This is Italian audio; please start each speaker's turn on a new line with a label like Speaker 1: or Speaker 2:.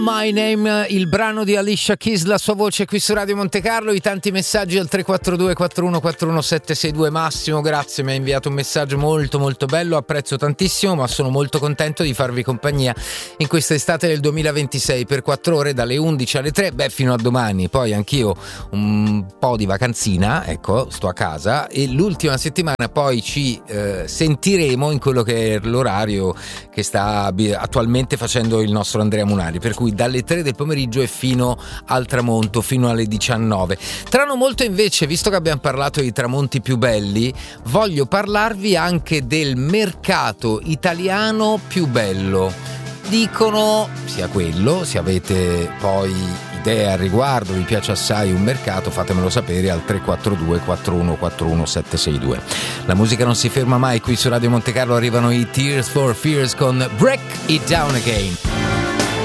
Speaker 1: My Name, il brano di Alicia Keys, la sua voce qui su Radio Monte Carlo. I tanti messaggi al 342 4141 762. Massimo, grazie, mi ha inviato un messaggio molto molto bello, apprezzo tantissimo, ma sono molto contento di farvi compagnia in questa estate del 2026 per 4 ore dalle 11 alle 3, fino a domani. Poi anch'io un po' di vacanzina, ecco, sto a casa, e l'ultima settimana poi ci sentiremo in quello che è l'orario che sta attualmente facendo il nostro Andrea Munari, per cui dalle 3 del pomeriggio e fino al tramonto, fino alle 19. Tra non molto invece, visto che abbiamo parlato di tramonti più belli, voglio parlarvi anche del mercato italiano più bello. Dicono sia quello, se avete poi idea al riguardo, vi piace assai un mercato, fatemelo sapere al 342 4141 762. La musica non si ferma mai, qui su Radio Monte Carlo arrivano i Tears for Fears con Break It Down Again.